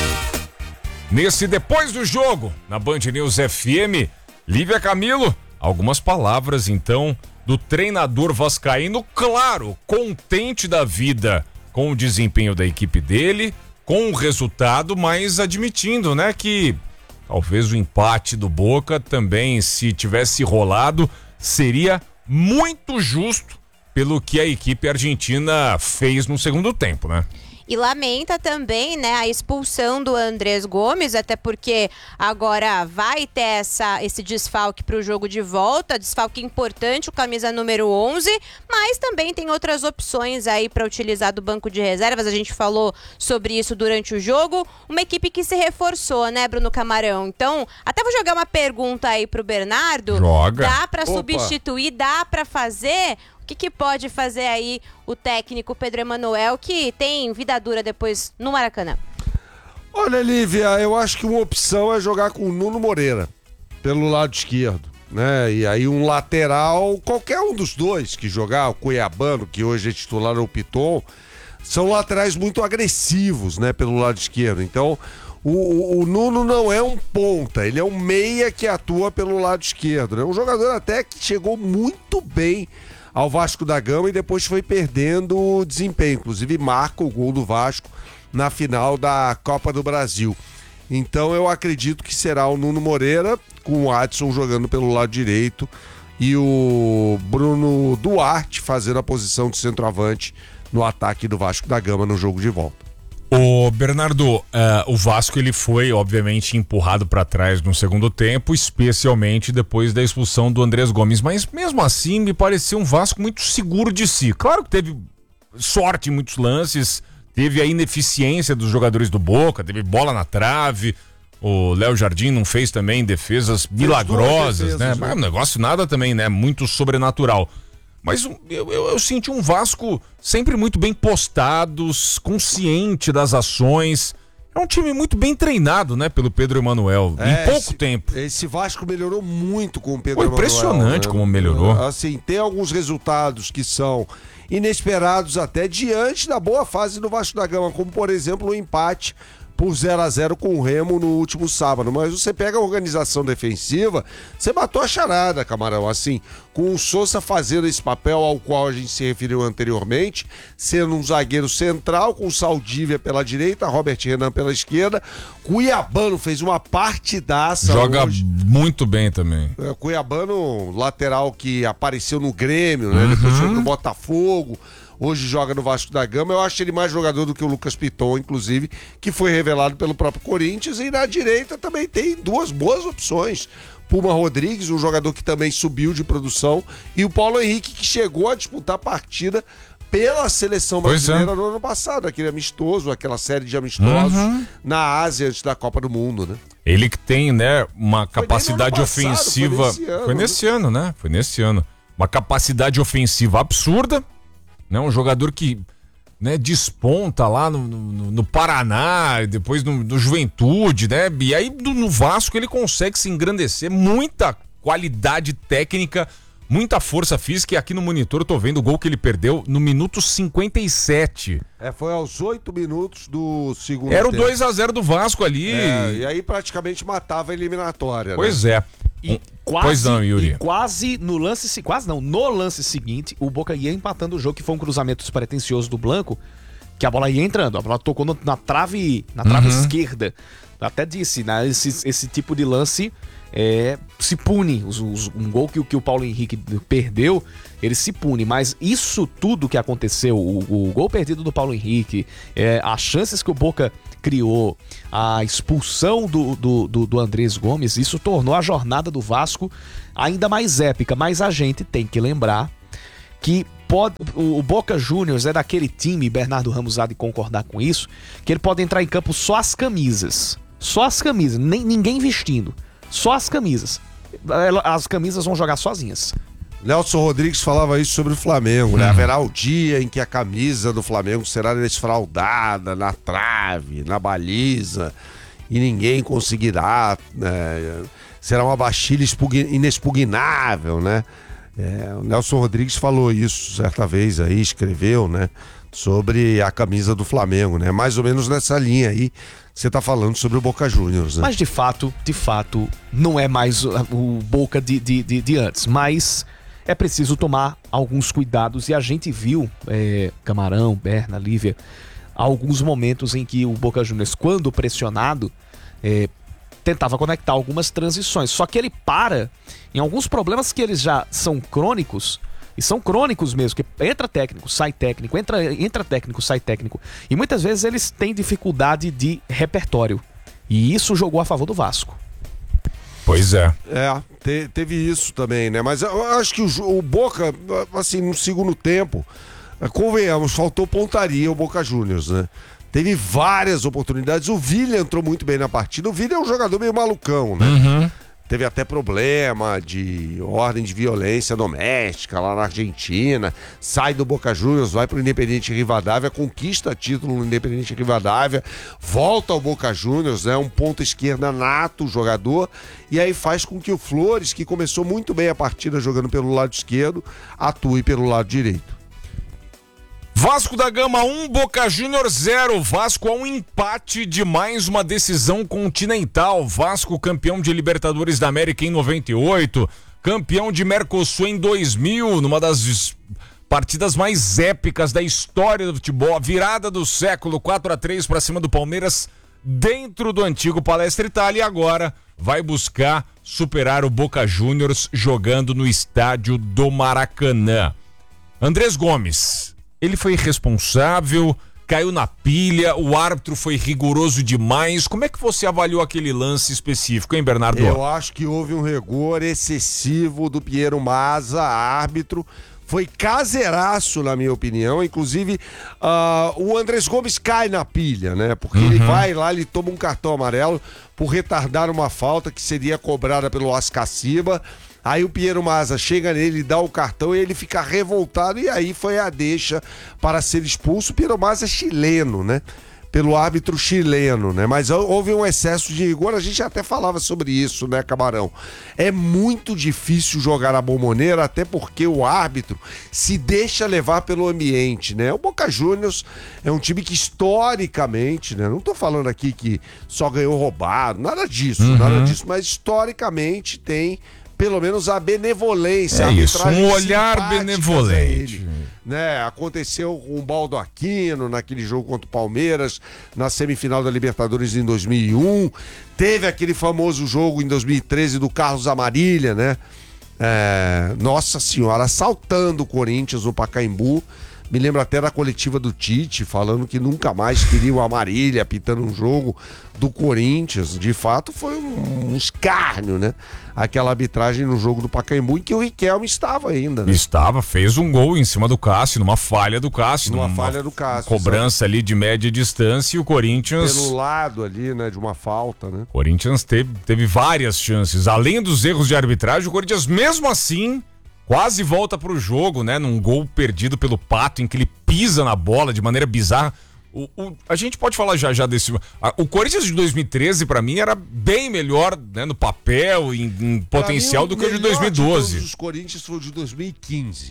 nesse Depois do Jogo na Band News F M. Lívia Camilo, algumas palavras então do treinador vascaíno, claro, contente da vida com o desempenho da equipe dele, com o resultado, mas admitindo, né, que talvez o empate do Boca também, se tivesse rolado, seria muito justo pelo que a equipe argentina fez no segundo tempo, né? E lamenta também, né, a expulsão do Andrés Gomes, até porque agora vai ter essa, esse desfalque para o jogo de volta, desfalque importante, o camisa número onze, mas também tem outras opções aí para utilizar do banco de reservas, a gente falou sobre isso durante o jogo, uma equipe que se reforçou, né, Bruno Camarão? Então, até vou jogar uma pergunta aí pro Bernardo. Joga. Dá para substituir, dá para fazer... O que, que pode fazer aí o técnico Pedro Emanuel, que tem vida dura depois no Maracanã? Olha, Lívia, eu acho que uma opção é jogar com o Nuno Moreira, pelo lado esquerdo, né? E aí um lateral, qualquer um dos dois que jogar, o Cuiabano, que hoje é titular, ou o Piton, são laterais muito agressivos, né, pelo lado esquerdo. Então, o, o, o Nuno não é um ponta, ele é um meia que atua pelo lado esquerdo, né? Um jogador até que chegou muito bem ao Vasco da Gama e depois foi perdendo o desempenho, inclusive marca o gol do Vasco na final da Copa do Brasil. Então eu acredito que será o Nuno Moreira com o Adson jogando pelo lado direito e o Bruno Duarte fazendo a posição de centroavante no ataque do Vasco da Gama no jogo de volta. Ô Bernardo, uh, o Vasco ele foi obviamente empurrado para trás no segundo tempo, especialmente depois da expulsão do Andrés Gomes, mas mesmo assim me pareceu um Vasco muito seguro de si. Claro que teve sorte em muitos lances, teve a ineficiência dos jogadores do Boca, teve bola na trave, o Léo Jardim não fez também defesas milagrosas, defesas, né? Mas é um negócio nada também, né? Muito sobrenatural. Mas eu, eu, eu senti um Vasco sempre muito bem postados, consciente das ações. É um time muito bem treinado, né, pelo Pedro Emanuel, é, em pouco esse, tempo. Esse Vasco melhorou muito com o Pedro Foi Emanuel. Impressionante, né, como melhorou. Assim, tem alguns resultados que são inesperados até diante da boa fase do Vasco da Gama, como por exemplo o empate por zero a zero com o Remo no último sábado. Mas você pega a organização defensiva, você matou a charada, Camarão. Assim, com o Sousa fazendo esse papel ao qual a gente se referiu anteriormente, sendo um zagueiro central, com o Saldívia pela direita, Robert Renan pela esquerda. Cuiabano fez uma partidaça. Joga hoje. muito bem também. É, Cuiabano, lateral que apareceu no Grêmio, né? Uhum. Depois foi pro Botafogo. Hoje joga no Vasco da Gama. Eu acho ele mais jogador do que o Lucas Piton, inclusive, que foi revelado pelo próprio Corinthians. E na direita também tem duas boas opções. Puma Rodrigues, um jogador que também subiu de produção, e o Paulo Henrique, que chegou a disputar a partida pela seleção brasileira é. no ano passado, aquele amistoso, aquela série de amistosos uhum. na Ásia antes da Copa do Mundo, né? Ele que tem, né, uma foi capacidade passado, ofensiva. Foi nesse ano, foi nesse né? ano, né? Foi nesse ano. Uma capacidade ofensiva absurda. Né, um jogador que, né, desponta lá no, no, no Paraná, depois no, no Juventude, né? E aí no Vasco ele consegue se engrandecer, muita qualidade técnica, muita força física. E aqui no monitor eu tô vendo o gol que ele perdeu no minuto cinquenta e sete. É, foi aos oito minutos do segundo Era tempo. O dois a zero do Vasco ali. É, e aí praticamente matava a eliminatória. Pois né? é. E quase, pois não, Yuri. E quase no lance, quase não, no lance seguinte, o Boca ia empatando o jogo, que foi um cruzamento despretensioso do Blanco, que a bola ia entrando, a bola tocou no, na trave, na trave uhum. esquerda. Até disse, né, esse, esse tipo de lance é, se pune. Os, os, um gol que, que o Paulo Henrique perdeu, ele se pune. Mas isso tudo que aconteceu, o, o gol perdido do Paulo Henrique, é, as chances que o Boca criou, a expulsão do, do, do, do Andrés Gomes, isso tornou a jornada do Vasco ainda mais épica. Mas a gente tem que lembrar que pode, o, o Boca Juniors é daquele time, Bernardo Ramos há de concordar com isso, que ele pode entrar em campo só as camisas. Só as camisas, nem, ninguém vestindo. Só as camisas. As camisas vão jogar sozinhas. Nelson Rodrigues falava isso sobre o Flamengo, né? Hum. Haverá o dia em que a camisa do Flamengo será desfraldada na trave, na baliza, e ninguém conseguirá, né? Será uma baixilha inexpugnável, né? É, o Nelson Rodrigues falou isso certa vez aí, escreveu, né? Sobre a camisa do Flamengo, né? Mais ou menos nessa linha aí que você tá falando sobre o Boca Juniors, né? Mas de fato, de fato, não é mais o, o Boca de, de, de, de antes, mas é preciso tomar alguns cuidados, e a gente viu, é, Camarão, Berna, Lívia, alguns momentos em que o Boca Juniors, quando pressionado, é, tentava conectar algumas transições, só que ele para em alguns problemas que eles já são crônicos, e são crônicos mesmo, que entra técnico, sai técnico, entra, entra técnico, sai técnico, e muitas vezes eles têm dificuldade de repertório, e isso jogou a favor do Vasco. Pois é. É, te, teve isso também, né? Mas eu acho que o, o Boca, assim, no segundo tempo, convenhamos, faltou pontaria o Boca Juniors, né? Teve várias oportunidades. O Villa entrou muito bem na partida. O Villa é um jogador meio malucão, né? Uhum. Teve até problema de ordem de violência doméstica lá na Argentina. Sai do Boca Juniors, vai pro Independiente Rivadavia, conquista título no Independiente Rivadavia, volta ao Boca Juniors, é né? um ponta esquerda nato o jogador, e aí faz com que o Flores, que começou muito bem a partida jogando pelo lado esquerdo, atue pelo lado direito. Vasco da Gama um, Boca Juniors zero. Vasco a um empate de mais uma decisão continental. Vasco campeão de Libertadores da América em noventa e oito, campeão de Mercosul em dois mil, numa das partidas mais épicas da história do futebol. A virada do século, quatro a três para cima do Palmeiras dentro do antigo Palestra Itália, e agora vai buscar superar o Boca Juniors jogando no estádio do Maracanã. Andrés Gomes, ele foi irresponsável, caiu na pilha, o árbitro foi rigoroso demais. Como é que você avaliou aquele lance específico, hein, Bernardo? Eu acho que houve um rigor excessivo do Piero Mazza, árbitro. Foi caseiraço, na minha opinião. Inclusive, uh, o Andrés Gomes cai na pilha, né? Porque uhum. ele vai lá, ele toma um cartão amarelo por retardar uma falta que seria cobrada pelo Ascaciba. Aí o Piero Mazza chega nele, dá o cartão e ele fica revoltado, e aí foi a deixa para ser expulso. O Piero Mazza é chileno, né? pelo árbitro chileno, né? Mas houve um excesso de rigor, a gente até falava sobre isso, né, Camarão? É muito difícil jogar na Bombonera, até porque o árbitro se deixa levar pelo ambiente, né? O Boca Juniors é um time que historicamente, né? Não tô falando aqui que só ganhou roubado, nada disso, Uhum. nada disso, mas historicamente tem pelo menos a benevolência. É a isso, arbitragem um olhar simpática benevolente. a ele, né? Aconteceu com o Baldo Aquino naquele jogo contra o Palmeiras, na semifinal da Libertadores em dois mil e um. Teve aquele famoso jogo em dois mil e treze do Carlos Amarília, né? É, nossa senhora, assaltando o Corinthians no Pacaembu. Me lembro até da coletiva do Tite, falando que nunca mais queria o Amarília apitando um jogo do Corinthians. De fato, foi um, um escárnio, né? Aquela arbitragem no jogo do Pacaembu, em que o Riquelme estava ainda, né? Estava, fez um gol em cima do Cássio, numa falha do Cássio. Numa numa falha do Cássio. Cobrança ali de média distância e o Corinthians... Pelo lado ali, né? De uma falta, né? O Corinthians teve, teve várias chances. Além dos erros de arbitragem, o Corinthians mesmo assim... Quase volta pro jogo, né? Num gol perdido pelo Pato, em que ele pisa na bola de maneira bizarra. O, o, a gente pode falar já já desse... A, o Corinthians de dois mil e treze, pra mim, era bem melhor, né, no papel, em, em potencial, mim, do que o de melhor dois mil e doze. De todos os Corinthians foi o de dois mil e quinze.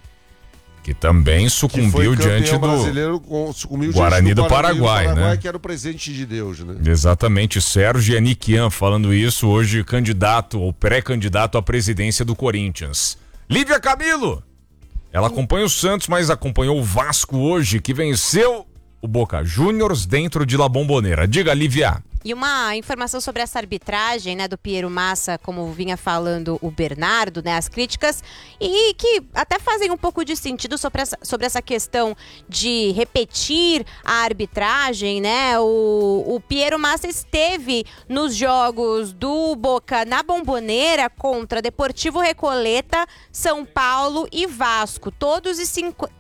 Que também Que sucumbiu foi diante do brasileiro com, sucumbiu Guarani diante do, do Paraguai, Paraguai, né? que era o presente de Deus, né? Exatamente, Sérgio Aniquian falando isso, hoje candidato ou pré-candidato à presidência do Corinthians. Lívia Camilo, ela acompanha o Santos, mas acompanhou o Vasco hoje, que venceu o Boca Juniors dentro de La Bombonera. Diga, Lívia. E uma informação sobre essa arbitragem, né, do Piero Massa, como vinha falando o Bernardo, né, as críticas, e que até fazem um pouco de sentido sobre essa, sobre essa questão de repetir a arbitragem, né, o, o Piero Massa esteve nos jogos do Boca na Bombonera contra Deportivo Recoleta, São Paulo e Vasco, todos, e cinco,